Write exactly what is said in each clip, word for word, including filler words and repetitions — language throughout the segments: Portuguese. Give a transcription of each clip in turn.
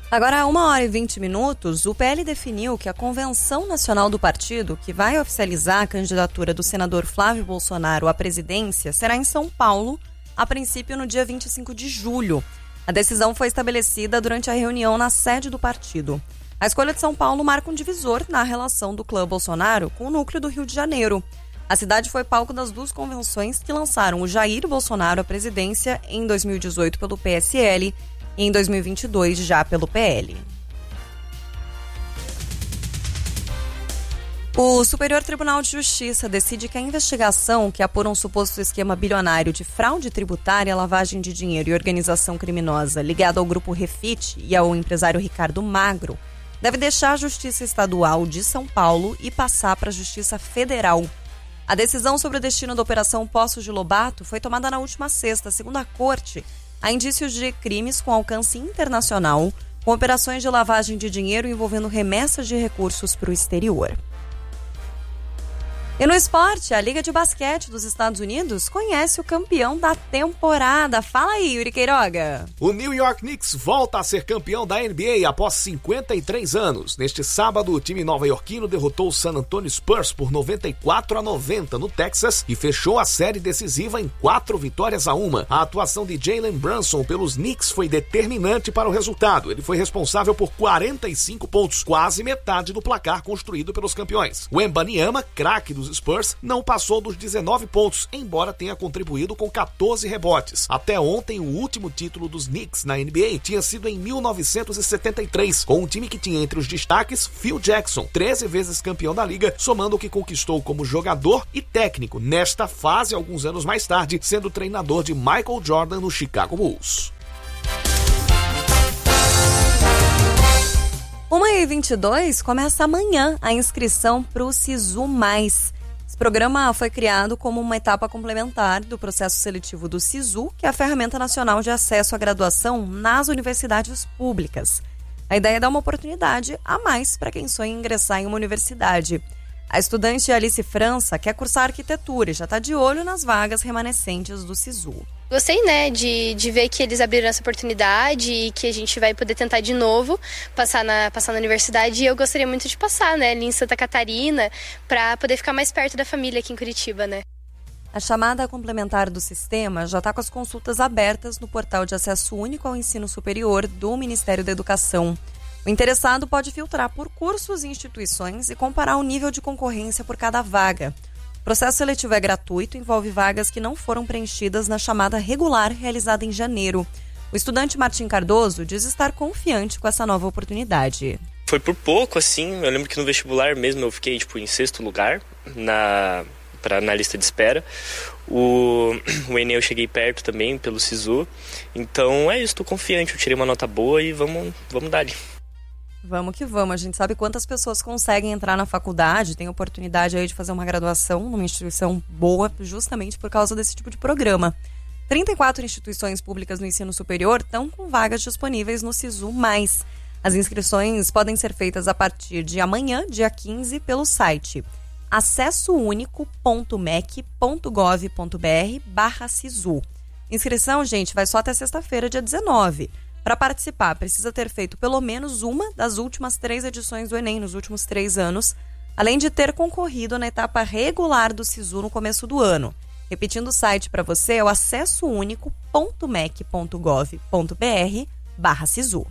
Agora, a uma hora e vinte minutos, o P L definiu que a Convenção Nacional do Partido, que vai oficializar a candidatura do senador Flávio Bolsonaro à presidência, será em São Paulo, a princípio no dia vinte e cinco de julho. A decisão foi estabelecida durante a reunião na sede do partido. A escolha de São Paulo marca um divisor na relação do clã Bolsonaro com o núcleo do Rio de Janeiro. A cidade foi palco das duas convenções que lançaram o Jair Bolsonaro à presidência em dois mil e dezoito pelo P S L e em dois mil e vinte e dois já pelo P L. O Superior Tribunal de Justiça decide que a investigação que apura um suposto esquema bilionário de fraude tributária, lavagem de dinheiro e organização criminosa ligada ao grupo Refit e ao empresário Ricardo Magro deve deixar a Justiça Estadual de São Paulo e passar para a Justiça Federal. A decisão sobre o destino da Operação Poços de Lobato foi tomada na última sexta, segundo a Corte. Há indícios de crimes com alcance internacional, com operações de lavagem de dinheiro envolvendo remessas de recursos para o exterior. E no esporte, a Liga de Basquete dos Estados Unidos conhece o campeão da temporada. Fala aí, Yuri Queiroga. O New York Knicks volta a ser campeão da N B A após cinquenta e três anos. Neste sábado, o time nova-iorquino derrotou o San Antonio Spurs por noventa e quatro a noventa no Texas e fechou a série decisiva em quatro vitórias a uma. A atuação de Jalen Brunson pelos Knicks foi determinante para o resultado. Ele foi responsável por quarenta e cinco pontos, quase metade do placar construído pelos campeões. O Wembanyama, craque dos Spurs, não passou dos dezenove pontos, embora tenha contribuído com catorze rebotes. Até ontem, o último título dos Knicks na N B A tinha sido em mil novecentos e setenta e três, com um time que tinha entre os destaques Phil Jackson, treze vezes campeão da liga, somando o que conquistou como jogador e técnico nesta fase alguns anos mais tarde, sendo treinador de Michael Jordan no Chicago Bulls. uma e vinte e dois começa amanhã a inscrição para o SISU Mais. Esse programa foi criado como uma etapa complementar do processo seletivo do SISU, que é a ferramenta nacional de acesso à graduação nas universidades públicas. A ideia é dar uma oportunidade a mais para quem sonha em ingressar em uma universidade. A estudante Alice França quer cursar arquitetura e já está de olho nas vagas remanescentes do SISU. Gostei, né, de, de ver que eles abriram essa oportunidade e que a gente vai poder tentar de novo passar na, passar na universidade. E eu gostaria muito de passar, né, ali em Santa Catarina, para poder ficar mais perto da família aqui em Curitiba, né. A chamada complementar do sistema já está com as consultas abertas no portal de acesso único ao ensino superior do Ministério da Educação. O interessado pode filtrar por cursos e instituições e comparar o nível de concorrência por cada vaga. O processo seletivo é gratuito e envolve vagas que não foram preenchidas na chamada regular realizada em janeiro. O estudante Martim Cardoso diz estar confiante com essa nova oportunidade. Foi por pouco, assim. Eu lembro que no vestibular mesmo eu fiquei tipo, em sexto lugar na, pra, na lista de espera. O, o Enem eu cheguei perto também pelo SISU. Então é isso, estou confiante. Eu tirei uma nota boa e vamos, vamos dar ali. Vamos que vamos. A gente sabe quantas pessoas conseguem entrar na faculdade, tem oportunidade aí de fazer uma graduação numa instituição boa, justamente por causa desse tipo de programa. trinta e quatro instituições públicas no ensino superior estão com vagas disponíveis no SISU Mais. As inscrições podem ser feitas a partir de amanhã, dia quinze, pelo site acessounico.mec.gov.br barra SISU. Inscrição, gente, vai só até sexta-feira, dia dezenove. Para participar, precisa ter feito pelo menos uma das últimas três edições do Enem nos últimos três anos, além de ter concorrido na etapa regular do SISU no começo do ano. Repetindo o site para você, é o acessounico.mec.gov.br barra SISU.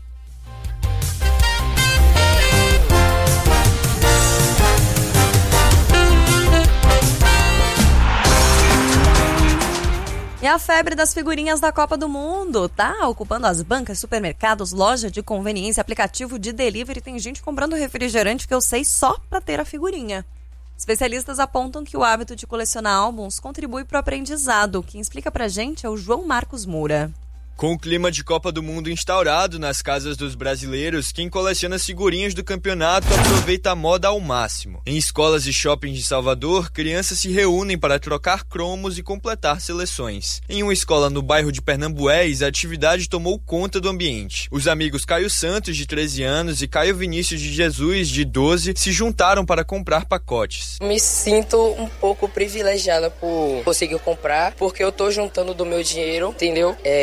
E a febre das figurinhas da Copa do Mundo tá ocupando as bancas, supermercados, loja de conveniência, aplicativo de delivery. Tem gente comprando refrigerante que eu sei só para ter a figurinha. Especialistas apontam que o hábito de colecionar álbuns contribui para o aprendizado. Quem explica pra gente é o João Marcos Moura. Com o clima de Copa do Mundo instaurado nas casas dos brasileiros, quem coleciona figurinhas do campeonato aproveita a moda ao máximo. Em escolas e shoppings de Salvador, crianças se reúnem para trocar cromos e completar seleções. Em uma escola no bairro de Pernambués, a atividade tomou conta do ambiente. Os amigos Caio Santos, de treze anos, e Caio Vinícius de Jesus, de doze, se juntaram para comprar pacotes. Me sinto um pouco privilegiada por conseguir comprar, porque eu tô juntando do meu dinheiro, entendeu? É, tô tirando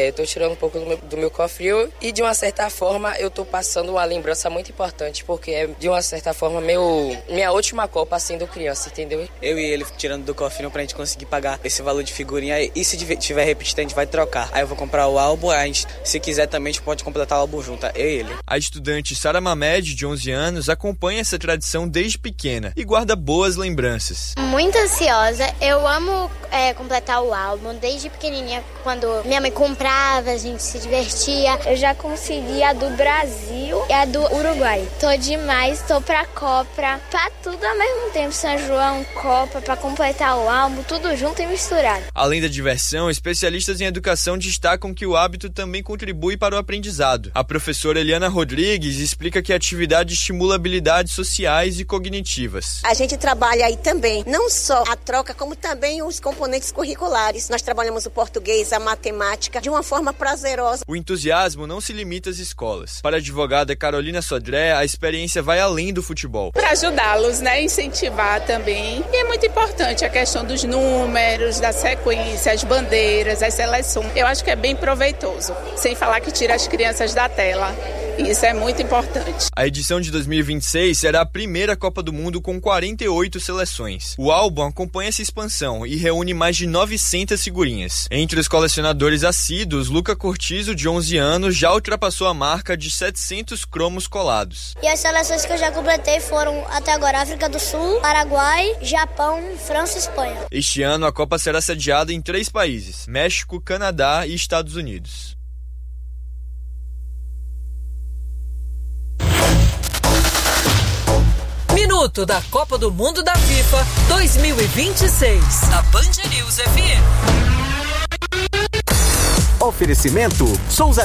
tirando um pouco do meu, do meu cofrinho e de uma certa forma eu tô passando uma lembrança muito importante, porque é de uma certa forma meu, minha última Copa sendo criança, entendeu? Eu e ele tirando do cofrinho pra gente conseguir pagar esse valor de figurinha e se tiver repetido a gente vai trocar. Aí eu vou comprar o álbum, a gente, se quiser também a gente pode completar o álbum junto, eu e ele. A estudante Sara Mamed, de onze anos, acompanha essa tradição desde pequena e guarda boas lembranças. Muito ansiosa, eu amo é, completar o álbum desde pequenininha, quando minha mãe comprava, a gente se divertia. Eu já consegui a do Brasil e a do Uruguai. Tô demais, tô pra Copa, pra tudo ao mesmo tempo, São João, Copa, pra completar o álbum, tudo junto e misturado. Além da diversão, especialistas em educação destacam que o hábito também contribui para o aprendizado. A professora Eliana Rodrigues explica que a atividade estimula habilidades sociais e cognitivas. A gente trabalha aí também, não só a troca, como também os componentes curriculares. Nós trabalhamos o português, a matemática, de uma forma prazerosa. O entusiasmo não se limita às escolas. Para a advogada Carolina Sodré, a experiência vai além do futebol. Para ajudá-los, né, incentivar também. E é muito importante a questão dos números, da sequência, as bandeiras, as seleções. Eu acho que é bem proveitoso, sem falar que tira as crianças da tela. Isso é muito importante. A edição de dois mil e vinte e seis será a primeira Copa do Mundo com quarenta e oito seleções. O álbum acompanha essa expansão e reúne mais de novecentas figurinhas. Entre os colecionadores assíduos, Luca Cortizo, de onze anos, já ultrapassou a marca de setecentos cromos colados. E as seleções que eu já completei foram até agora África do Sul, Paraguai, Japão, França e Espanha. Este ano a Copa será sediada em três países: México, Canadá e Estados Unidos. Minuto da Copa do Mundo da FIFA dois mil e vinte e seis, da Band News F M. Oferecimento Souza